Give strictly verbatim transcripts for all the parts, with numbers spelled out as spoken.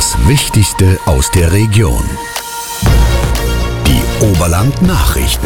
Das Wichtigste aus der Region. Die Oberland-Nachrichten.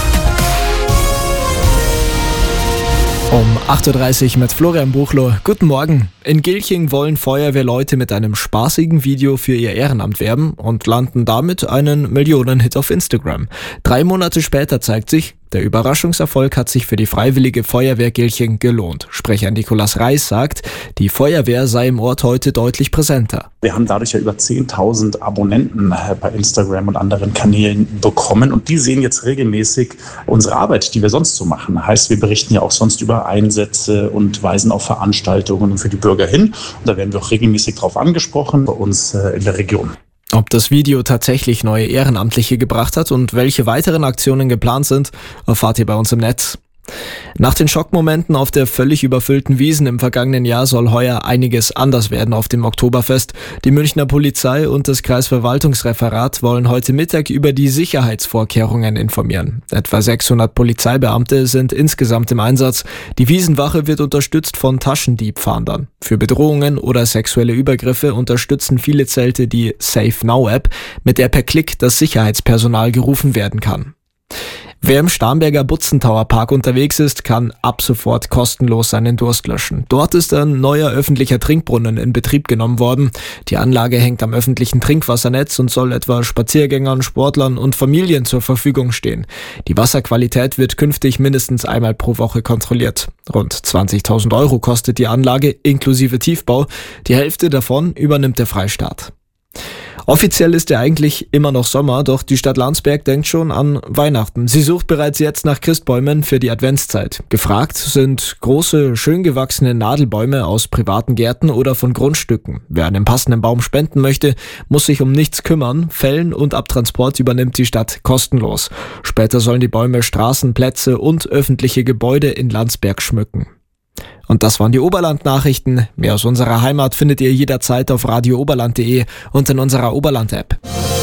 Um acht Uhr dreißig mit Florian Buchlo. Guten Morgen. In Gilching wollen Feuerwehrleute mit einem spaßigen Video für ihr Ehrenamt werben und landen damit einen Millionenhit auf Instagram. Drei Monate später zeigt sich, der Überraschungserfolg hat sich für die Freiwillige Feuerwehr Gilching gelohnt. Sprecher Nikolaus Reis sagt, die Feuerwehr sei im Ort heute deutlich präsenter. Wir haben dadurch ja über zehntausend Abonnenten bei Instagram und anderen Kanälen bekommen und die sehen jetzt regelmäßig unsere Arbeit, die wir sonst so machen. Heißt, wir berichten ja auch sonst über Einsätze und weisen auf Veranstaltungen für die Bürger hin. Und da werden wir auch regelmäßig drauf angesprochen bei uns in der Region. Ob das Video tatsächlich neue Ehrenamtliche gebracht hat und welche weiteren Aktionen geplant sind, erfahrt ihr bei uns im Netz. Nach den Schockmomenten auf der völlig überfüllten Wiesn im vergangenen Jahr soll heuer einiges anders werden auf dem Oktoberfest. Die Münchner Polizei und das Kreisverwaltungsreferat wollen heute Mittag über die Sicherheitsvorkehrungen informieren. Etwa sechshundert Polizeibeamte sind insgesamt im Einsatz. Die Wiesenwache wird unterstützt von Taschendiebfahndern. Für Bedrohungen oder sexuelle Übergriffe unterstützen viele Zelte die Safe Now App, mit der per Klick das Sicherheitspersonal gerufen werden kann. Wer im Starnberger Butzentauer Park unterwegs ist, kann ab sofort kostenlos seinen Durst löschen. Dort ist ein neuer öffentlicher Trinkbrunnen in Betrieb genommen worden. Die Anlage hängt am öffentlichen Trinkwassernetz und soll etwa Spaziergängern, Sportlern und Familien zur Verfügung stehen. Die Wasserqualität wird künftig mindestens einmal pro Woche kontrolliert. Rund zwanzigtausend Euro kostet die Anlage inklusive Tiefbau. Die Hälfte davon übernimmt der Freistaat. Offiziell ist ja eigentlich immer noch Sommer, doch die Stadt Landsberg denkt schon an Weihnachten. Sie sucht bereits jetzt nach Christbäumen für die Adventszeit. Gefragt sind große, schön gewachsene Nadelbäume aus privaten Gärten oder von Grundstücken. Wer einen passenden Baum spenden möchte, muss sich um nichts kümmern. Fällen und Abtransport übernimmt die Stadt kostenlos. Später sollen die Bäume Straßen, Plätze und öffentliche Gebäude in Landsberg schmücken. Und das waren die Oberland-Nachrichten. Mehr aus unserer Heimat findet ihr jederzeit auf radio oberland punkt de und in unserer Oberland-App.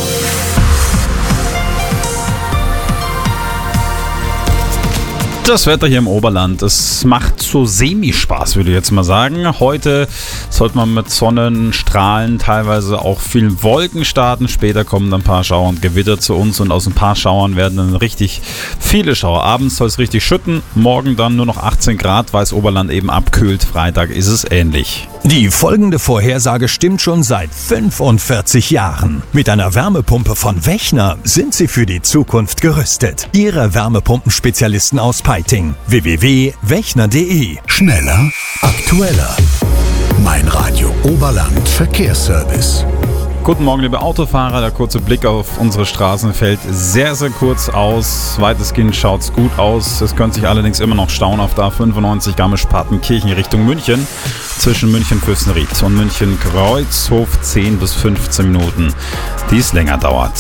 Das Wetter hier im Oberland, es macht so semi-Spaß, würde ich jetzt mal sagen. Heute sollte man mit Sonnenstrahlen, teilweise auch vielen Wolken starten. Später kommen dann ein paar Schauer und Gewitter zu uns und aus ein paar Schauern werden dann richtig viele Schauer. Abends soll es richtig schütten, morgen dann nur noch achtzehn Grad, weil das Oberland eben abkühlt. Freitag ist es ähnlich. Die folgende Vorhersage stimmt schon seit fünfundvierzig Jahren. Mit einer Wärmepumpe von Wechner sind Sie für die Zukunft gerüstet. Ihre Wärmepumpenspezialisten aus Peiting. w w w punkt wechner punkt de. Schneller, aktueller. Mein Radio Oberland Verkehrsservice. Guten Morgen, liebe Autofahrer. Der kurze Blick auf unsere Straßen fällt sehr, sehr kurz aus. Weitestgehend schaut es gut aus. Es könnte sich allerdings immer noch stauen auf der A fünfundneunzig Garmisch-Partenkirchen Richtung München. Zwischen München-Fürstenried und München-Kreuzhof zehn bis fünfzehn Minuten, die es länger dauert.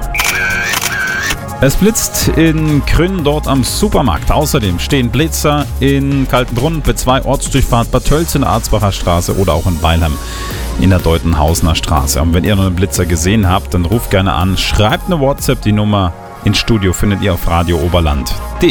Es blitzt in Krünn dort am Supermarkt. Außerdem stehen Blitzer in Kaltenbrunn, B zwei Ortsdurchfahrt Bad Tölz in der Arzbacher Straße oder auch in Weilheim in der Deutenhausener Straße. Und wenn ihr noch einen Blitzer gesehen habt, dann ruft gerne an, schreibt eine WhatsApp, die Nummer ins Studio findet ihr auf radio oberland punkt de.